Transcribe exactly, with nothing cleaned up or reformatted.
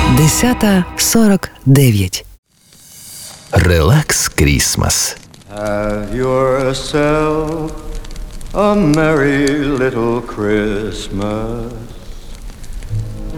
десята сорок дев'ять. Релакс Крісмас. Have yourself a merry little Christmas.